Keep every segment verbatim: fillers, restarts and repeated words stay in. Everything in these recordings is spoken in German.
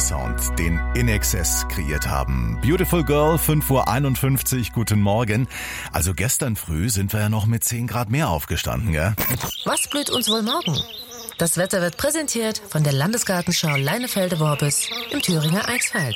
Wettersound, den In Excess kreiert haben. Beautiful Girl, fünf Uhr einundfünfzig, guten Morgen. Also gestern früh sind wir ja noch mit zehn Grad mehr aufgestanden, gell? Was blüht uns wohl morgen? Das Wetter wird präsentiert von der Landesgartenschau Leinefelde-Worbis im Thüringer Eichsfeld.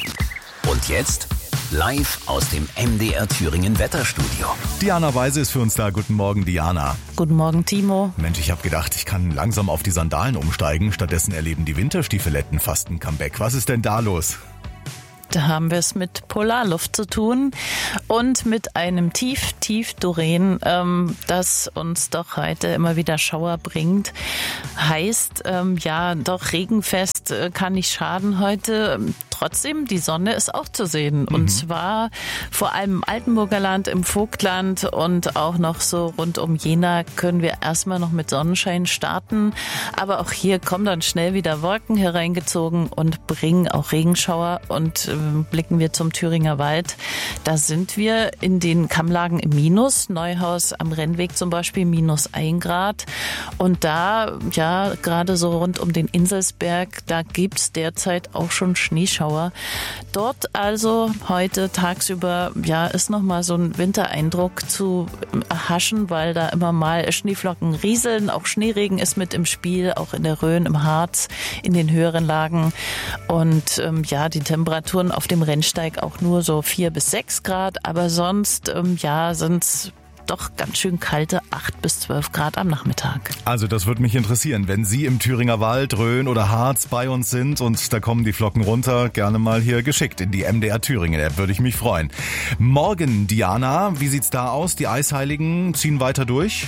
Und jetzt live aus dem M D R Thüringen Wetterstudio. Diana Weise ist für uns da. Guten Morgen, Diana. Guten Morgen, Timo. Mensch, ich habe gedacht, ich kann langsam auf die Sandalen umsteigen. Stattdessen erleben die Winterstiefeletten fast ein Comeback. Was ist denn da los? Da haben wir es mit Polarluft zu tun und mit einem tief, tief Doreen, ähm, das uns doch heute immer wieder Schauer bringt. Heißt, ähm, ja, doch regenfest äh, kann nicht schaden heute. Trotzdem, die Sonne ist auch zu sehen. Mhm. Und zwar vor allem im Altenburger Land, im Vogtland und auch noch so rund um Jena können wir erstmal noch mit Sonnenschein starten. Aber auch hier kommen dann schnell wieder Wolken hereingezogen und bringen auch Regenschauer. Und äh, blicken wir zum Thüringer Wald. Da sind wir in den Kammlagen im Minus. Neuhaus am Rennweg zum Beispiel minus ein Grad. Und da, ja, gerade so rund um den Inselsberg, da gibt's derzeit auch schon Schneeschauer. Dort also heute tagsüber, ja, ist nochmal so ein Wintereindruck zu erhaschen, weil da immer mal Schneeflocken rieseln. Auch Schneeregen ist mit im Spiel, auch in der Rhön, im Harz, in den höheren Lagen. Und ähm, ja, die Temperaturen auf dem Rennsteig auch nur so vier bis sechs Grad. Aber sonst, ähm, ja, sind's doch ganz schön kalte acht bis zwölf Grad am Nachmittag. Also das würde mich interessieren, wenn Sie im Thüringer Wald, Rhön oder Harz bei uns sind und da kommen die Flocken runter, gerne mal hier geschickt in die M D R Thüringen App, würde ich mich freuen. Morgen, Diana, wie sieht's da aus? Die Eisheiligen ziehen weiter durch?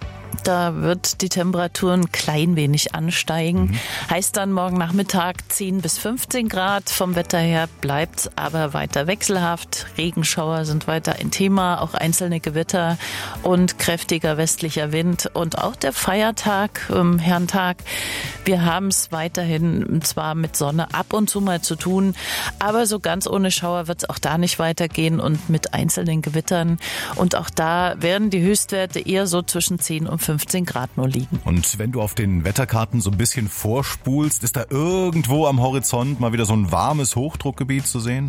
Da wird die Temperatur ein klein wenig ansteigen. Mhm. Heißt dann morgen Nachmittag zehn bis fünfzehn Grad. Vom Wetter her bleibt aber weiter wechselhaft. Regenschauer sind weiter ein Thema, auch einzelne Gewitter und kräftiger westlicher Wind. Und auch der Feiertag, ähm, Herrentag, wir haben es weiterhin zwar mit Sonne ab und zu mal zu tun, aber so ganz ohne Schauer wird es auch da nicht weitergehen und mit einzelnen Gewittern. Und auch da werden die Höchstwerte eher so zwischen zehn und fünfzehn Grad nur liegen. Und wenn du auf den Wetterkarten so ein bisschen vorspulst, ist da irgendwo am Horizont mal wieder so ein warmes Hochdruckgebiet zu sehen?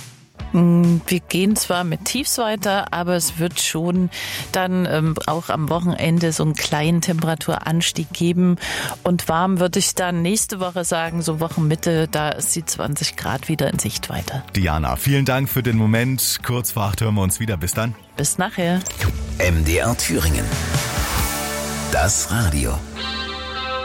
Hm. Wir gehen zwar mit Tiefs weiter, aber es wird schon dann ähm, auch am Wochenende so einen kleinen Temperaturanstieg geben. Und warm würde ich dann nächste Woche sagen, so Wochenmitte, da ist die zwanzig Grad wieder in Sichtweite. Diana, vielen Dank für den Moment. Kurz vor acht hören wir uns wieder. Bis dann. Bis nachher. M D R Thüringen. Das Radio.